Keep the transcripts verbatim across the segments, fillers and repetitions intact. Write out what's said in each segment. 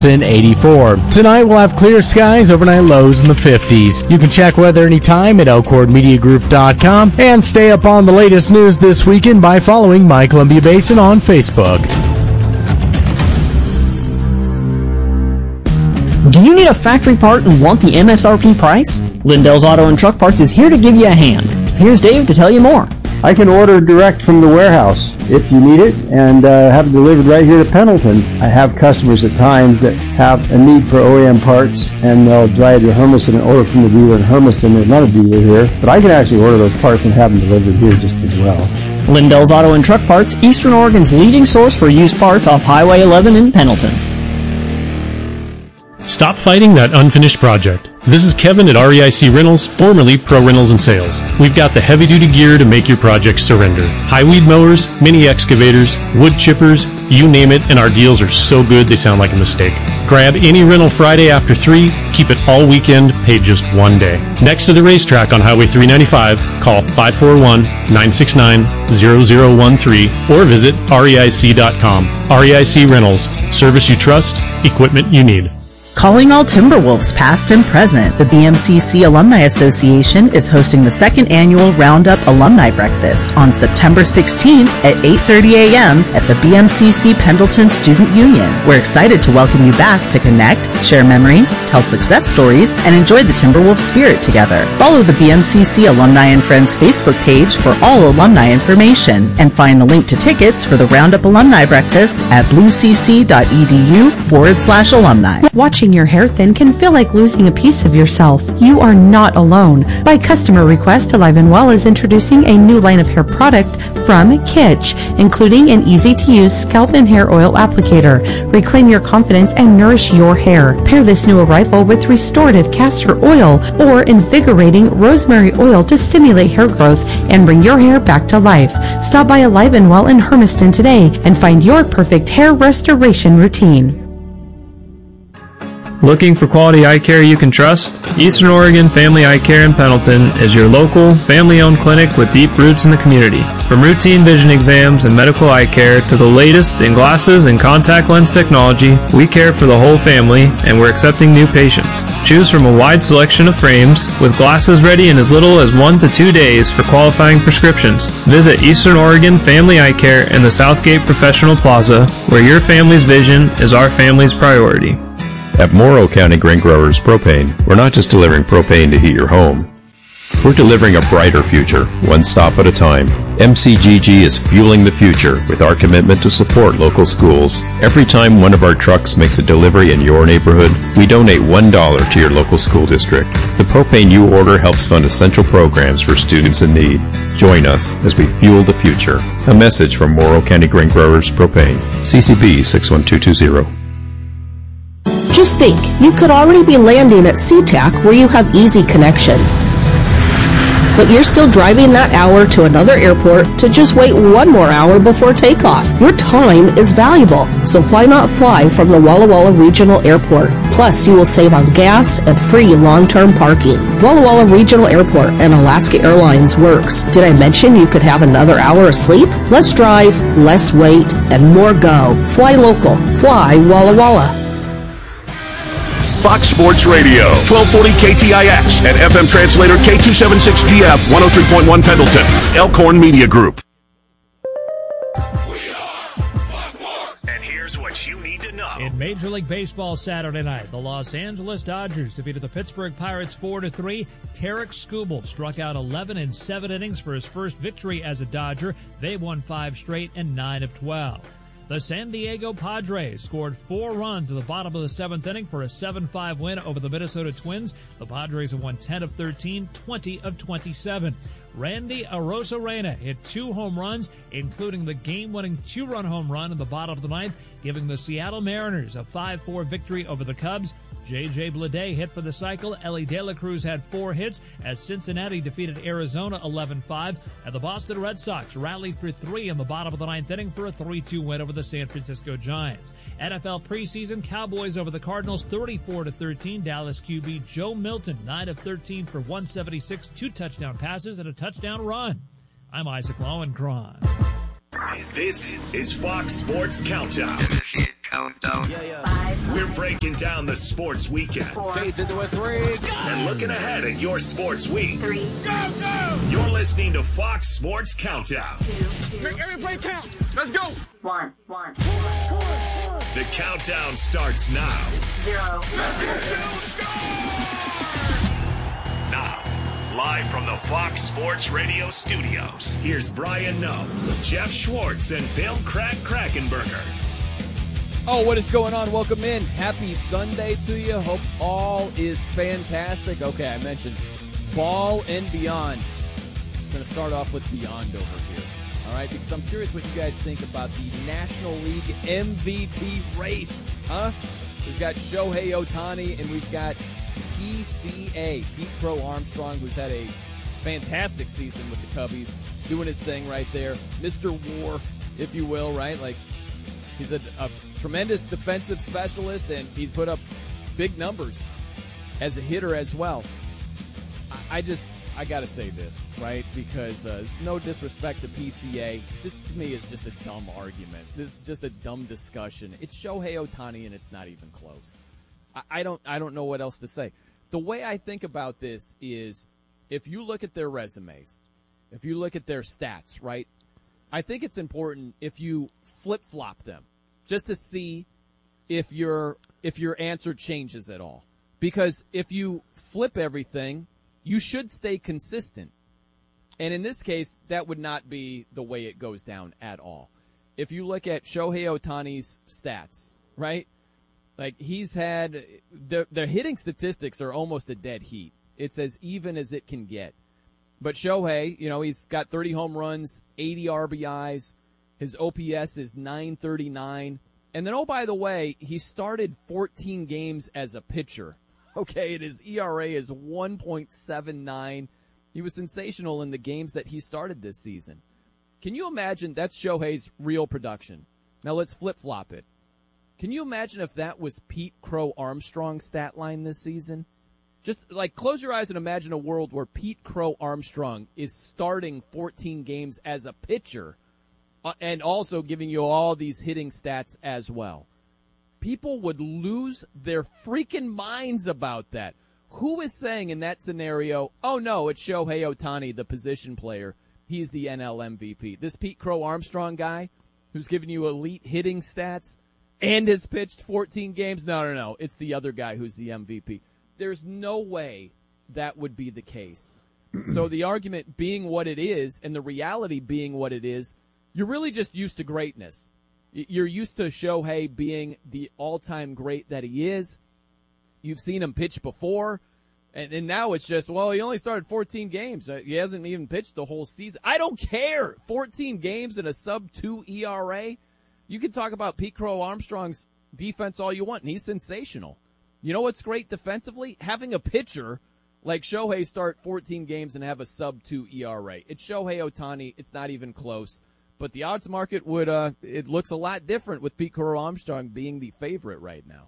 eighty-four. Tonight we'll have clear skies, overnight lows in the fifties. You can check weather anytime at elkhorn media group dot com and stay up on the latest news this weekend by following My Columbia Basin on Facebook. Do you need a factory part and want the M S R P price? Lindell's Auto and Truck Parts is here to give you a hand. Here's Dave to tell you more. I can order direct from the warehouse if you need it and uh, have it delivered right here to Pendleton. I have customers at times that have a need for O E M parts and they'll drive to Hermiston and order from the dealer in Hermiston. There's not a dealer here, but I can actually order those parts and have them delivered here just as well. Lindell's Auto and Truck Parts, Eastern Oregon's leading source for used parts off Highway eleven in Pendleton. Stop fighting that unfinished project. This is Kevin at R E I C Rentals, formerly Pro Rentals and Sales. We've got the heavy-duty gear to make your project surrender. High weed mowers, mini excavators, wood chippers, you name it, and our deals are so good they sound like a mistake. Grab any rental Friday after three, keep it all weekend, pay just one day. Next to the racetrack on Highway three ninety-five, call five four one, nine six nine, zero zero one three or visit R E I C dot com. R E I C Rentals, service you trust, equipment you need. Calling all Timberwolves past and present, the B M C C Alumni Association is hosting the second annual Roundup Alumni Breakfast on September sixteenth at eight thirty a.m. at the B M C C Pendleton Student Union. We're excited to welcome you back to connect, share memories, tell success stories, and enjoy the Timberwolves spirit together. Follow the B M C C Alumni and Friends Facebook page for all alumni information and find the link to tickets for the Roundup Alumni Breakfast at bluecc.edu forward slash alumni. Watching your hair thin can feel like losing a piece of yourself. You are not alone. By customer request, Alive and Well is introducing a new line of hair product from Kitsch, including an easy-to-use scalp and hair oil applicator. Reclaim your confidence and nourish your hair. Pair this new arrival with restorative castor oil or invigorating rosemary oil to stimulate hair growth and bring your hair back to life. Stop by Alive and Well in Hermiston today and find your perfect hair restoration routine. Looking for quality eye care you can trust? Eastern Oregon Family Eye Care in Pendleton is your local, family-owned clinic with deep roots in the community. From routine vision exams and medical eye care to the latest in glasses and contact lens technology, we care for the whole family and we're accepting new patients. Choose from a wide selection of frames with glasses ready in as little as one to two days for qualifying prescriptions. Visit Eastern Oregon Family Eye Care in the Southgate Professional Plaza, where your family's vision is our family's priority. At Morrow County Grain Growers Propane, we're not just delivering propane to heat your home. We're delivering a brighter future, one stop at a time. M C G G is fueling the future with our commitment to support local schools. Every time one of our trucks makes a delivery in your neighborhood, we donate one dollar to your local school district. The propane you order helps fund essential programs for students in need. Join us as we fuel the future. A message from Morrow County Grain Growers Propane. C C B six one two two zero. Just think, you could already be landing at SeaTac where you have easy connections. But you're still driving that hour to another airport to just wait one more hour before takeoff. Your time is valuable, so why not fly from the Walla Walla Regional Airport? Plus, you will save on gas and free long-term parking. Walla Walla Regional Airport and Alaska Airlines works. Did I mention you could have another hour of sleep? Less drive, less wait, and more go. Fly local. Fly Walla Walla. Fox Sports Radio, twelve forty K T I X, and F M translator K two seventy-six G F, one oh three point one Pendleton, Elkhorn Media Group. And here's what you need to know. In Major League Baseball Saturday night, the Los Angeles Dodgers defeated the Pittsburgh Pirates four to three. Tarik Skubal struck out eleven in seven innings for his first victory as a Dodger. They won five straight and nine of twelve. The San Diego Padres scored four runs at the bottom of the seventh inning for a seven five win over the Minnesota Twins. The Padres have won ten of thirteen, twenty of twenty-seven. Randy Arozarena hit two home runs, including the game-winning two-run home run in the bottom of the ninth, giving the Seattle Mariners a five four victory over the Cubs. J J Bleday hit for the cycle. Ellie De La Cruz had four hits as Cincinnati defeated Arizona eleven five. And the Boston Red Sox rallied for three in the bottom of the ninth inning for a three two win over the San Francisco Giants. N F L preseason, Cowboys over the Cardinals thirty-four to thirteen. Dallas Q B Joe Milton nine of thirteen for one seventy-six, two touchdown passes, and a touchdown run. I'm Isaac Lowenkron. This is Fox Sports Countdown. Countdown. Yeah, yeah. We're breaking down the sports weekend. Fades into a three. And looking ahead at your sports week. Three. Go, go! You're listening to Fox Sports Countdown. Two, two. Make every play count. Let's go. One, one. The countdown starts now. Zero. Now, live from the Fox Sports Radio studios, here's Brian Noe, Jeff Schwartz, and Bill Crack Krakenberger. Oh, what is going on? Welcome in. Happy Sunday to you. Hope all is fantastic. Okay, I mentioned ball and beyond. I'm going to start off with beyond over here. All right, because I'm curious what you guys think about the National League M V P race, huh? We've got Shohei Ohtani, and we've got P C A, Pete Crow Armstrong, who's had a fantastic season with the Cubbies, doing his thing right there. Mister War, if you will, right? Like, he's a, a tremendous defensive specialist, and he put up big numbers as a hitter as well. I, I just, I got to say this, right? Because uh, it's no disrespect to P C A. This, to me, is just a dumb argument. This is just a dumb discussion. It's Shohei Ohtani, and it's not even close. I, I don't, I don't know what else to say. The way I think about this is, if you look at their resumes, if you look at their stats, right? I think it's important if you flip-flop them, just to see if your if your answer changes at all. Because if you flip everything, you should stay consistent. And in this case, that would not be the way it goes down at all. If you look at Shohei Ohtani's stats, right? Like, he's had the the hitting statistics are almost a dead heat. It's as even as it can get. But Shohei, you know, he's got thirty home runs, eighty R B Is. His O P S is nine thirty-nine. And then, oh, by the way, he started fourteen games as a pitcher. Okay, and his E R A is one point seven nine. He was sensational in the games that he started this season. Can you imagine that's Shohei's real production? Now let's flip-flop it. Can you imagine if that was Pete Crow Armstrong's stat line this season? Just, like, close your eyes and imagine a world where Pete Crow Armstrong is starting fourteen games as a pitcher, Uh, and also giving you all these hitting stats as well. People would lose their freaking minds about that. Who is saying in that scenario, oh, no, it's Shohei Ohtani, the position player. He's the N L M V P. This Pete Crow Armstrong guy who's giving you elite hitting stats and has pitched fourteen games? No, no, no. It's the other guy who's the M V P. There's no way that would be the case. So the argument being what it is and the reality being what it is, you're really just used to greatness. You're used to Shohei being the all-time great that he is. You've seen him pitch before, and, and now it's just, well, he only started fourteen games. He hasn't even pitched the whole season. I don't care. fourteen games and a sub two E R A. You can talk about Pete Crow Armstrong's defense all you want, and he's sensational. You know what's great defensively? Having a pitcher like Shohei start fourteen games and have a sub two E R A. It's Shohei Ohtani. It's not even close. But the odds market would, uh, it looks a lot different with Pete Crow Armstrong being the favorite right now.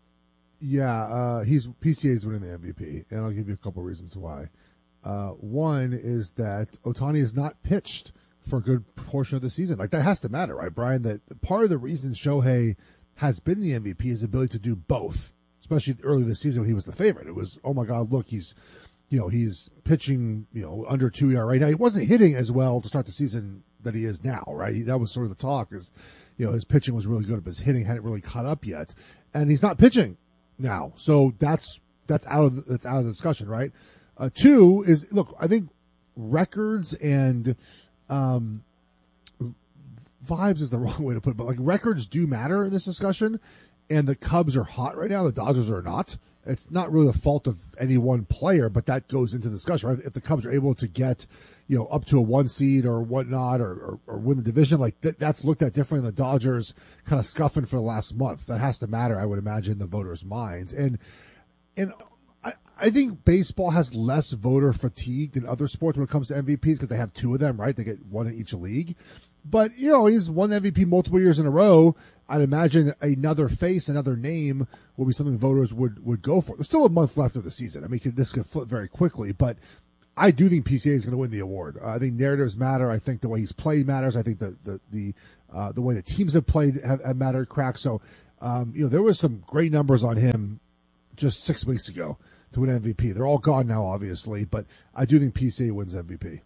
Yeah, uh, he's P C A's winning the M V P, and I'll give you a couple reasons why. Uh, one is that Ohtani has not pitched for a good portion of the season. Like, that has to matter, right, Brian? That part of the reason Shohei has been the M V P is his ability to do both, especially early this season when he was the favorite. It was, oh my God, look, he's, you know, he's pitching, you know, under two E R A. Now, he wasn't hitting as well to start the season that he is now, right? He, that was sort of the talk, is, you know, his pitching was really good, but his hitting hadn't really caught up yet, and he's not pitching now, so that's that's out of that's out of the discussion, right? Uh, two is, look, I think records and um, vibes is the wrong way to put it, but like records do matter in this discussion, and the Cubs are hot right now. The Dodgers are not. It's not really the fault of any one player, but that goes into the discussion, right? If the Cubs are able to get, you know, up to a one seed or whatnot, or, or, or win the division, like th- that's looked at differently than the Dodgers kind of scuffing for the last month. That has to matter, I would imagine, in the voters' minds. And, and I, I think baseball has less voter fatigue than other sports when it comes to M V Ps because they have two of them, right? They get one in each league. But, you know, he's won M V P multiple years in a row. I'd imagine another face, another name will be something voters would, would go for. There's still a month left of the season. I mean, this could flip very quickly, but I do think P C A is going to win the award. Uh, I think narratives matter. I think the way he's played matters. I think the the the, uh, the way the teams have played have, have mattered. Cracks. So Um, you know, there was some great numbers on him just six weeks ago to win M V P. They're all gone now, obviously, but I do think P C A wins M V P.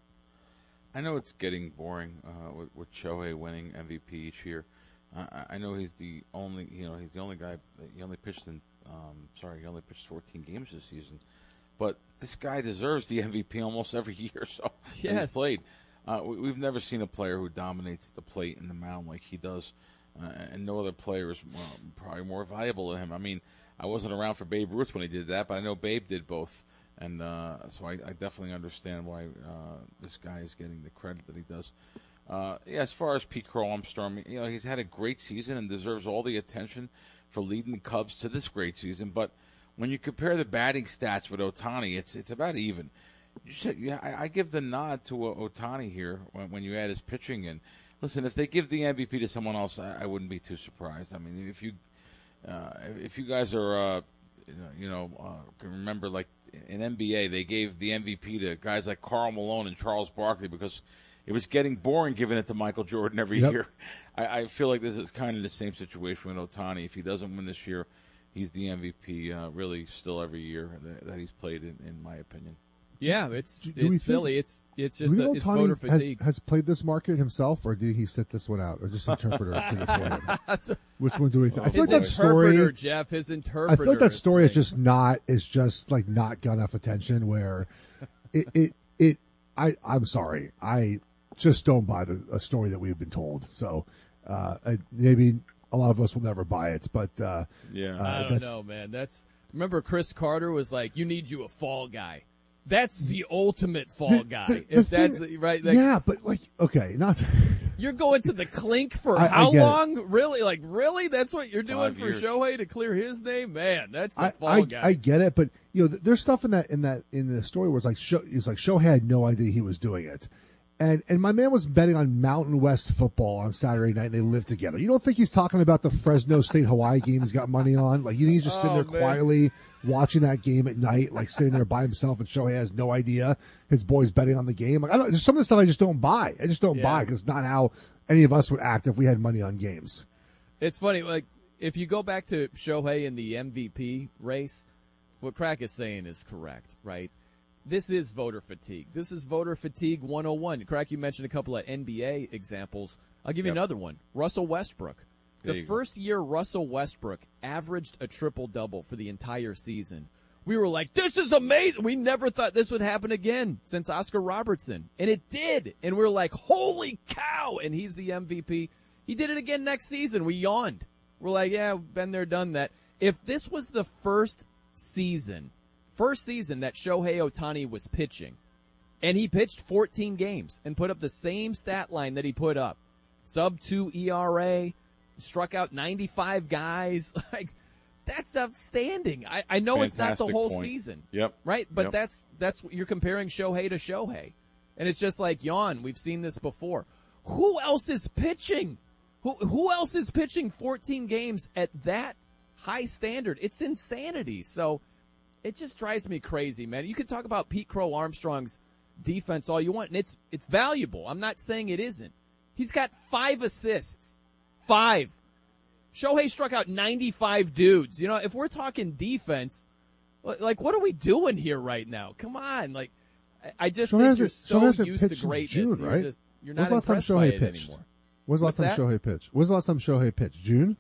I know it's getting boring uh, with, with Shohei winning M V P each year. Uh, I know he's the only, you know, he's the only guy. He only pitched in, um, sorry, he only pitched fourteen games this season. But this guy deserves the M V P almost every year. So yes. he's played. Uh, we, we've never seen a player who dominates the plate and the mound like he does, uh, and no other player is well, probably more valuable than him. I mean, I wasn't around for Babe Ruth when he did that, but I know Babe did both. And uh, so I, I definitely understand why uh, this guy is getting the credit that he does. Uh, yeah, as far as Pete Crow Armstrong, you know, he's had a great season and deserves all the attention for leading the Cubs to this great season. But when you compare the batting stats with Ohtani, it's it's about even. You should, yeah, I, I give the nod to uh, Ohtani here when, when you add his pitching in. Listen, if they give the M V P to someone else, I, I wouldn't be too surprised. I mean, if you uh, if you guys are, uh, you know, uh, can remember like. In N B A, they gave the M V P to guys like Karl Malone and Charles Barkley because it was getting boring giving it to Michael Jordan every yep. year. I, I feel like this is kind of the same situation with Ohtani. If he doesn't win this year, he's the M V P uh, really still every year that, that he's played, in, in my opinion. Yeah, it's do, it's do silly. Think, it's it's just a, it's Ohtani voter fatigue. Has, has played this market himself, or did he sit this one out, or just interpreter did it for him? Which one do we think? I feel his like that story, Jeff. His interpreter. I feel like that story is just not is just like not got enough attention. Where it it it I I'm sorry, I just don't buy the a story that we've been told. So uh, I, maybe a lot of us will never buy it, but uh, yeah, uh, I don't know, man. That's remember Chris Carter was like, "You need you a fall guy." That's the ultimate fall guy. The, the, if the that's thing, right, like, yeah, but like, okay, not. You're going to the clink for I, how I long? It. Really? Like, really? That's what you're doing Five for years. Shohei to clear his name? Man, that's the I, fall I, guy. I get it, but you know, there's stuff in that in that in the story where it's like, Sho, it's like Shohei had no idea he was doing it, and and my man was betting on Mountain West football on Saturday night, and they lived together. You don't think he's talking about the Fresno State Hawaii game he's got money on? Like, you think he's just sitting Oh, there man. quietly watching that game at night, like sitting there by himself, and Shohei has no idea his boy's betting on the game. Like, I don't. There's some of the stuff I just don't buy. I just don't Yeah. buy because it's not how any of us would act if we had money on games. It's funny, like, if you go back to Shohei in the M V P race, what Crack is saying is correct, right? This is voter fatigue. This is voter fatigue one oh one. Crack, you mentioned a couple of N B A examples. I'll give you Yep. another one. Russell Westbrook. There The you go. first year Russell Westbrook averaged a triple-double for the entire season, we were like, this is amazing. We never thought this would happen again since Oscar Robertson. And it did. And we were like, holy cow. And he's the M V P. He did it again next season. We yawned. We're like, yeah, been there, done that. If this was the first season, first season that Shohei Ohtani was pitching, and he pitched fourteen games and put up the same stat line that he put up, sub two E R A, struck out ninety-five guys, like, that's outstanding. I, I know it's not the Fantastic whole point. season. Yep. Right? But Yep. that's that's what you're comparing Shohei to Shohei. And it's just like, yawn, we've seen this before. Who else is pitching? Who who else is pitching fourteen games at that high standard? It's insanity. So it just drives me crazy, man. You could talk about Pete Crow Armstrong's defense all you want, and it's it's valuable. I'm not saying it isn't. He's got five assists. Five. Shohei struck out ninety-five dudes. You know, if we're talking defense, like, what are we doing here right now? Come on. Like, I- I just Shohei think hasn't- you're so Shohei hasn't used to pitched since greatness. June, You're right? just you're When's not the last time impressed by Shohei it pitched? anymore. When's the last What's time that? Shohei pitched? When's the last time Shohei pitched? June?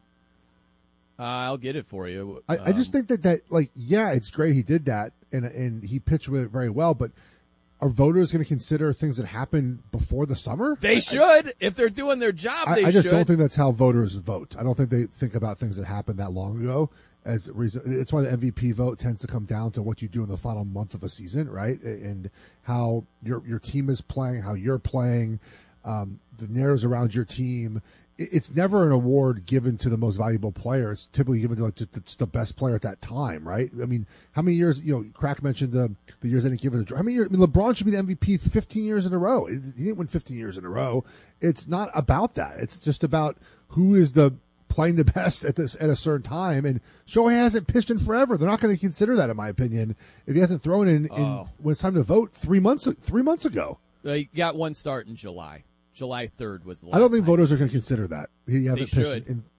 Uh, I'll get it for you. I, I just Um, think that, that, like, yeah, it's great he did that, and and he pitched with it very well, but are voters going to consider things that happened before the summer? they I- should. If they're doing their job, I, they I just should. don't think that's how voters vote. I don't think they think about things that happened that long ago as a reason. It's why the M V P vote tends to come down to what you do in the final month of a season, right? And how your your team is playing, how you're playing, um, the narratives around your team. It- It's never an award given to the most valuable player. It's typically given to like just the- the best player at that time, right? I mean, how many years? You know, Crack mentioned the the years they didn't give it. A, how many years? I mean, LeBron should be the M V P fifteen years in a row. He didn't win fifteen years in a row. It's not about that. It's just about who is the playing the best at this at a certain time. And Shohei hasn't pitched in forever. They're not going to consider that, in my opinion, if he hasn't thrown in, in Oh. when it's time to vote three months three months ago. They got one start in July. July third was the last I don't think time. voters are going to consider that. He hasn't pitched should. in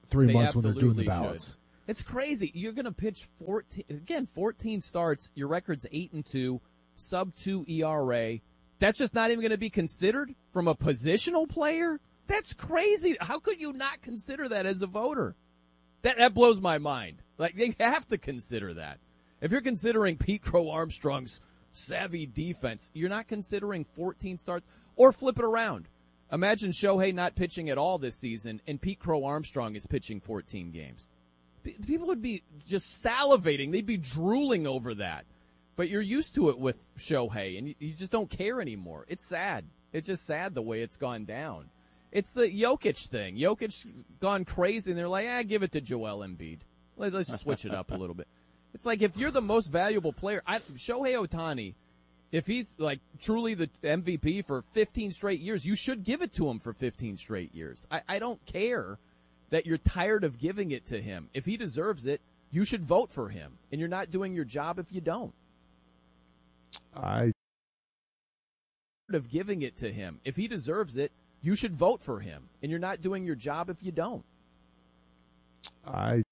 three They months when they're doing the absolutely ballots. should. It's crazy. You're going to pitch fourteen again. fourteen starts. Your record's eight and two, sub two E R A. That's just not even going to be considered from a positional player. That's crazy. How could you not consider that as a voter? That that blows my mind. Like, they have to consider that. If you're considering Pete Crow Armstrong's savvy defense, you're not considering fourteen starts. Or flip it around. Imagine Shohei not pitching at all this season, and Pete Crow Armstrong is pitching fourteen games. People would be just salivating. They'd be drooling over that. But you're used to it with Shohei, and you just don't care anymore. It's sad. It's just sad the way it's gone down. It's the Jokic thing. Jokic gone crazy, and they're like, ah, give it to Joel Embiid. Let's switch it up a little bit. It's like, if you're the most valuable player, I, Shohei Ohtani, if he's like truly the M V P for fifteen straight years, you should give it to him for fifteen straight years. I, I don't care that you're tired of giving it to him. If he deserves it, you should vote for him. And you're not doing your job if you don't. I of giving it to him. If he deserves it, you should vote for him. And you're not doing your job if you don't. I